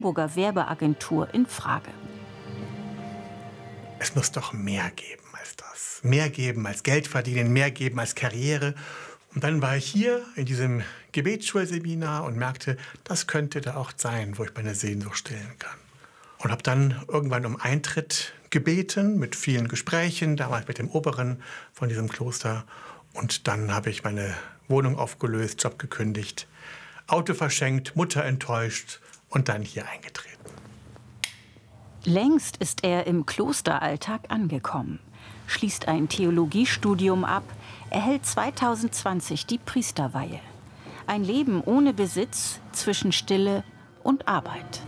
Hamburger Werbeagentur in Frage. Es muss doch mehr geben als das. Mehr geben als Geld verdienen, mehr geben als Karriere. Und dann war ich hier in diesem Gebetsschulseminar und merkte, das könnte der Ort sein, wo ich meine Sehnsucht stillen kann. Und habe dann irgendwann um Eintritt gebeten, mit vielen Gesprächen, damals mit dem Oberen von diesem Kloster. Und dann habe ich meine Wohnung aufgelöst, Job gekündigt, Auto verschenkt, Mutter enttäuscht und dann hier eingetreten. Längst ist er im Klosteralltag angekommen, schließt ein Theologiestudium ab, erhält 2020 die Priesterweihe. Ein Leben ohne Besitz zwischen Stille und Arbeit.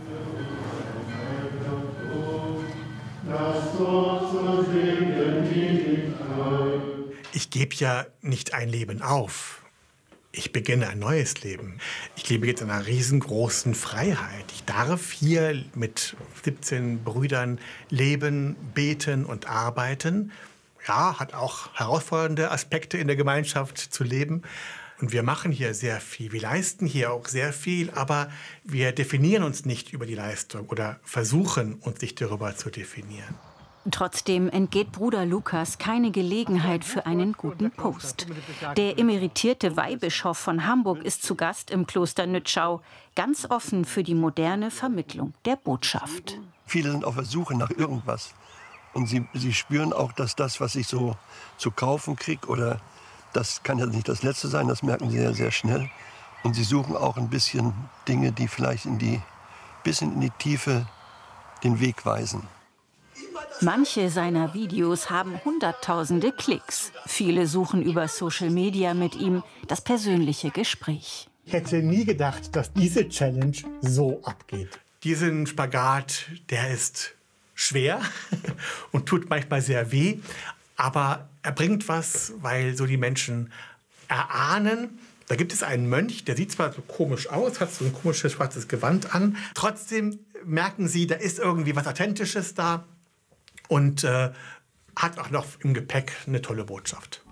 Ich gebe ja nicht ein Leben auf. Ich beginne ein neues Leben. Ich lebe jetzt in einer riesengroßen Freiheit. Ich darf hier mit 17 Brüdern leben, beten und arbeiten. Ja, hat auch herausfordernde Aspekte in der Gemeinschaft zu leben. Und wir machen hier sehr viel. Wir leisten hier auch sehr viel, aber wir definieren uns nicht über die Leistung oder versuchen, uns nicht darüber zu definieren. Trotzdem entgeht Bruder Lukas keine Gelegenheit für einen guten Post. Der emeritierte Weihbischof von Hamburg ist zu Gast im Kloster Nützschau, ganz offen für die moderne Vermittlung der Botschaft. Viele sind auf der Suche nach irgendwas. Und sie spüren auch, dass das, was ich so zu kaufen kriege, oder das kann ja nicht das Letzte sein, das merken sie sehr, sehr schnell. Und sie suchen auch ein bisschen Dinge, die vielleicht bisschen in die Tiefe den Weg weisen. Manche seiner Videos haben Hunderttausende Klicks. Viele suchen über Social Media mit ihm das persönliche Gespräch. Ich hätte nie gedacht, dass diese Challenge so abgeht. Diesen Spagat, der ist schwer und tut manchmal sehr weh. Aber er bringt was, weil so die Menschen erahnen. Da gibt es einen Mönch, der sieht zwar so komisch aus, hat so ein komisches schwarzes Gewand an. Trotzdem merken sie, da ist irgendwie was Authentisches da. Und hat auch noch im Gepäck eine tolle Botschaft.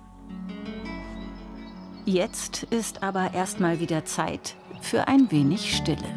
Jetzt ist aber erstmal wieder Zeit für ein wenig Stille.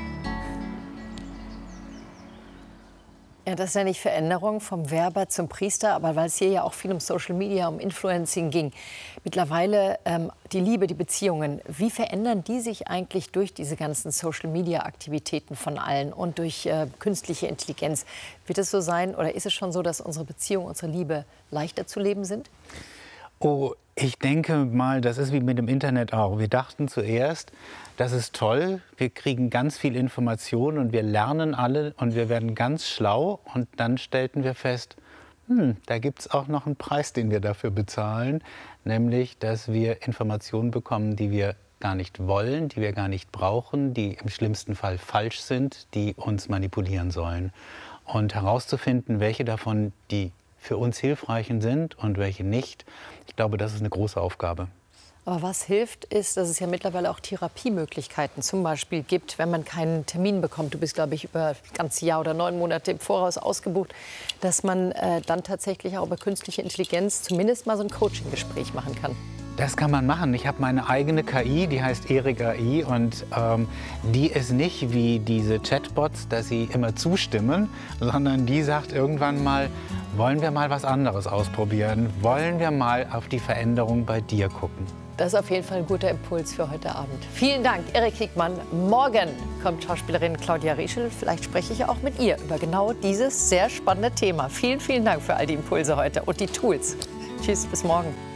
Ja, das ist ja nicht Veränderung vom Werber zum Priester, aber weil es hier ja auch viel um Social Media, um Influencing ging. Mittlerweile die Liebe, die Beziehungen, wie verändern die sich eigentlich durch diese ganzen Social Media Aktivitäten von allen und durch künstliche Intelligenz? Wird es so sein oder ist es schon so, dass unsere Beziehungen, unsere Liebe leichter zu leben sind? Oh, ich denke mal, das ist wie mit dem Internet auch. Wir dachten zuerst, das ist toll, wir kriegen ganz viel Information und wir lernen alle und wir werden ganz schlau. Und dann stellten wir fest, da gibt es auch noch einen Preis, den wir dafür bezahlen. Nämlich, dass wir Informationen bekommen, die wir gar nicht wollen, die wir gar nicht brauchen, die im schlimmsten Fall falsch sind, die uns manipulieren sollen. Und herauszufinden, welche davon die für uns hilfreichen sind und welche nicht, ich glaube, das ist eine große Aufgabe. Aber was hilft, ist, dass es ja mittlerweile auch Therapiemöglichkeiten zum Beispiel gibt, wenn man keinen Termin bekommt. Du bist, glaube ich, über das ganze Jahr oder 9 Monate im Voraus ausgebucht, dass man dann tatsächlich auch über künstliche Intelligenz zumindest mal so ein Coaching-Gespräch machen kann. Das kann man machen. Ich habe meine eigene KI, die heißt Erik AI und die ist nicht wie diese Chatbots, dass sie immer zustimmen, sondern die sagt irgendwann mal, wollen wir mal was anderes ausprobieren? Wollen wir mal auf die Veränderung bei dir gucken? Das ist auf jeden Fall ein guter Impuls für heute Abend. Vielen Dank, Erik Hegmann. Morgen kommt Schauspielerin Claudia Rieschel. Vielleicht spreche ich auch mit ihr über genau dieses sehr spannende Thema. Vielen, vielen Dank für all die Impulse heute und die Tools. Tschüss, bis morgen.